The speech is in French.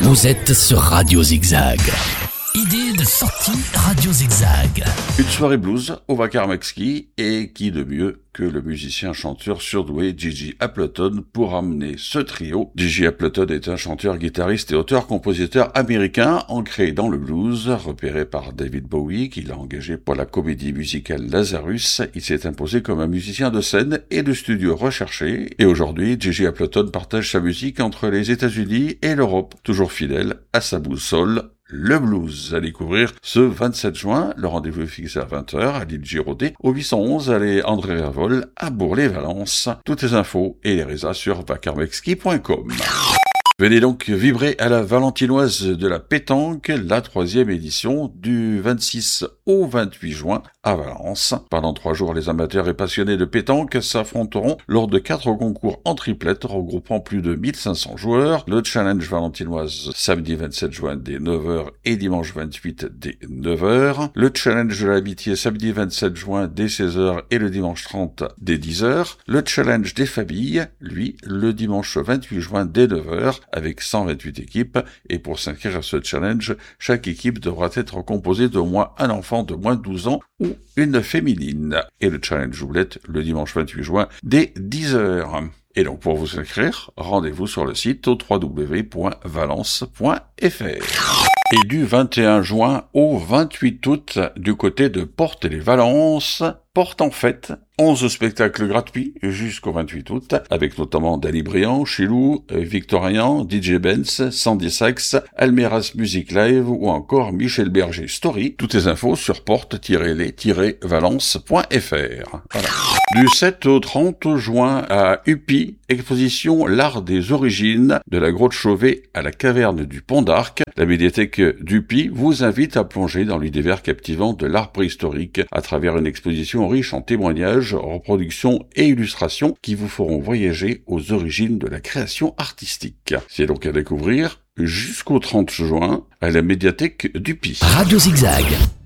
Vous êtes sur Radio Zigzag. Idée de sortie Radio Zigzag. Une soirée blues au Vacar Maxki, et qui de mieux que le musicien-chanteur surdoué Gigi Appleton pour amener ce trio. Gigi Appleton est un chanteur, guitariste et auteur-compositeur américain ancré dans le blues, repéré par David Bowie, qui l'a engagé pour la comédie musicale Lazarus. Il s'est imposé comme un musicien de scène et de studio recherché, et aujourd'hui Gigi Appleton partage sa musique entre les États-Unis et l'Europe, toujours fidèle à sa boussole, le blues, à découvrir ce 27 juin. Le rendez-vous est fixé à 20h à l'île Giraudet, au 811 allée André Ravol, à Bourg-les-Valences. Toutes les infos et les résas sur vacarmexki.com. Venez donc vibrer à la valentinoise de la pétanque, la 3e édition du 26 au 28 juin à Valence. Pendant 3 jours, les amateurs et passionnés de pétanque s'affronteront lors de 4 concours en triplette regroupant plus de 1500 joueurs. Le challenge valentinoise samedi 27 juin dès 9h et dimanche 28 dès 9h. Le challenge de l'amitié samedi 27 juin dès 16h et le dimanche 30 dès 10h. Le challenge des familles, lui, le dimanche 28 juin dès 9h. Avec 128 équipes, et pour s'inscrire à ce challenge, chaque équipe devra être composée d'au moins un enfant de moins de 12 ans ou une féminine. Et le challenge joublette le dimanche 28 juin dès 10h. Et donc pour vous inscrire, rendez-vous sur le site au www.valence.fr. Et du 21 juin au 28 août, du côté de Porte-les-Valences, porte en fête 11 spectacles gratuits jusqu'au 28 août, avec notamment Danny Briand, Chilou, Victorien, DJ Benz, Sandy Sax, Almeras Music Live ou encore Michel Berger Story. Toutes les infos sur porte-les-valence.fr. Voilà. Du 7 au 30 juin à UPI, exposition L'Art des Origines, de la Grotte Chauvet à la Caverne du Pont d'Arc. La médiathèque d'UPI vous invite à plonger dans l'univers captivant de l'art préhistorique à travers une exposition riche en témoignages, reproductions et illustrations qui vous feront voyager aux origines de la création artistique. C'est donc à découvrir jusqu'au 30 juin à la médiathèque d'UPI. Radio Zigzag.